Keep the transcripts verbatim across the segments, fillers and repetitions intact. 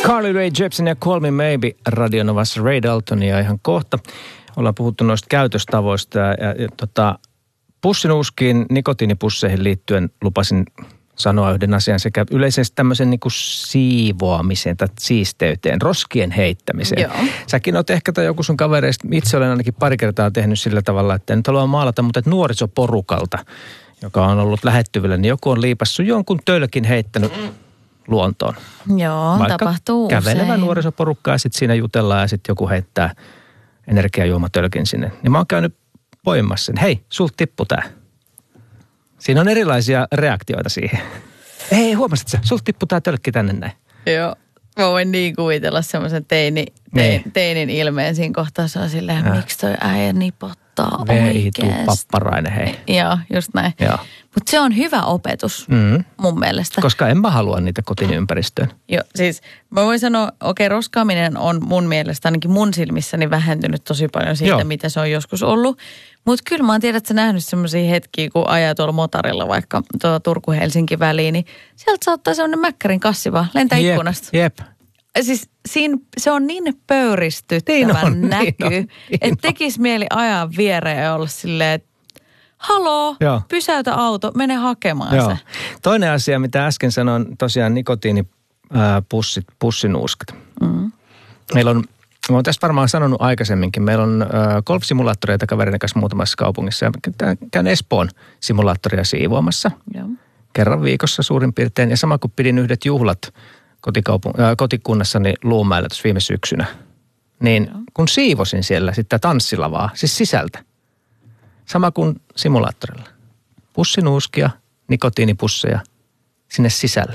Carly Rae Jepsen ja Call Me Maybe Radionovassa Ray Daltonia ihan kohta. Ollaan puhuttu noista käytöstavoista ja, ja, ja tota, pussinuuskiin, nikotiinipusseihin liittyen lupasin sanoa yhden asian sekä yleisesti tämmöisen niin kuin siivoamiseen tai siisteyteen, roskien heittämiseen. Joo. Säkin oot ehkä tai joku sun kavereista, itse olen ainakin pari kertaa tehnyt sillä tavalla, että en nyt halua maalata, mutta että nuorisoporukalta, joka on ollut lähettyvillä, niin joku on liipassut jonkun tölkin heittänyt luontoon. Joo, vaikka tapahtuu kävelevä usein. nuorisoporukka ja sitten siinä jutellaan ja sitten joku heittää energiajuomatölkin sinne. Niin mä oon käynyt poimassa sen. Hei, sulta tippu tää. Siinä on erilaisia reaktioita siihen. Hei, huomasit sä? Sulta tippu tää tölkki tänne näin. Joo. Mä voin niin kuvitella semmoisen teini, tein, Niin. teinin ilmeen siinä kohtaa. Se on silleen, Äh. miksi toi äijä nipottaa Veitu oikeesti. papparainen, hei. Joo, just näin. Joo. Mutta se on hyvä opetus Mm. mun mielestä. Koska en mä halua niitä kotiympäristöön. Joo, siis mä voin sanoa, okei, okay, roskaaminen on mun mielestä ainakin mun silmissäni vähentynyt tosi paljon siitä, Joo. mitä se on joskus ollut. Mutta kyllä mä oon tiedä, että sä nähnyt semmoisia hetkiä, kun ajaa tuolla motarilla vaikka tuota Turku-Helsinki väliin, niin sieltä saattaa semmoinen mäkkärin kassi vaan lentää Jep, ikkunasta. Jep. Siis siinä, se on niin pöyristyttävä Niin on, näky, niin on, niin että on. tekisi mieli ajaa viereen ja olla silleen, että haloo, Joo. pysäytä auto, mene hakemaan Joo. se. Toinen asia, mitä äsken sanoin, tosiaan nikotiinipussit, pussinuuskat. Mm. Meillä on, mä oon tästä varmaan sanonut aikaisemminkin, meillä on äh, golfsimulaattoreita kaverinen kanssa muutamassa kaupungissa. Ja käyn Espoon simulaattoria siivoamassa Joo. kerran viikossa suurin piirtein. Ja sama kuin pidin yhdet juhlat kotikaupu- äh, kotikunnassani Luumäellä tuossa viime syksynä, niin Joo. kun siivosin siellä sitten tanssilavaa, siis sisältä, sama kuin simulaattorilla. Pussinuuskia, nikotiinipusseja sinne sisälle.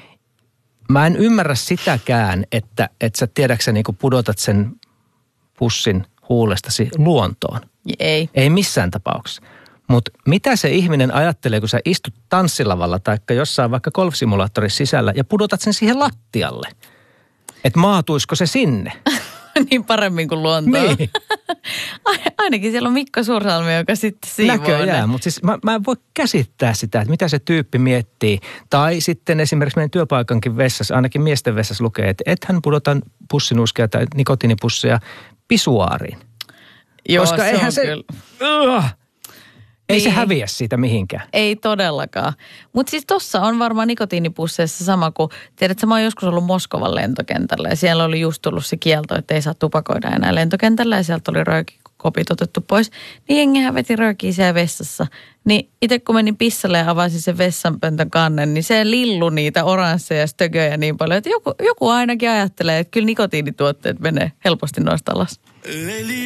Mä en ymmärrä sitäkään, että, että sä tiedäksä niin kuin pudotat sen pussin huulestasi luontoon. Ei. Ei missään tapauksessa. Mutta mitä se ihminen ajattelee, kun sä istut tanssilavalla tai jossain vaikka golfsimulaattorissa sisällä ja pudotat sen siihen lattialle? Että maatuisiko se sinne? Niin paremmin kuin luontoon. Niin. Ainakin siellä on Mikko Suursalmi, joka sitten siivoo. Näköjään, mutta siis mä, mä en voi käsittää sitä, että mitä se tyyppi miettii. Tai sitten esimerkiksi meidän työpaikankin vessassa, ainakin miesten vessassa lukee, että ethän pudota pussinuuskia tai nikotiinipusseja pisuaariin. Joo, Koska se eihän on se, kyllä. uh, ei se Niin. häviä siitä mihinkään. Ei todellakaan. Mutta siis tossa on varmaan nikotiinipusseissa sama kuin, tiedätkö, mä oon joskus ollut Moskovan lentokentällä ja siellä oli just tullut se kielto, että ei saa tupakoida enää lentokentällä ja sieltä oli röökikopit otettu pois. Niin jengihän veti röökiä siellä vessassa. Niin itse kun menin pissalle ja avasin sen vessanpöntön kannen, niin se lillu niitä oransseja stököjä niin paljon, että joku, joku ainakin ajattelee, että kyllä nikotiinituotteet menee helposti noista alas.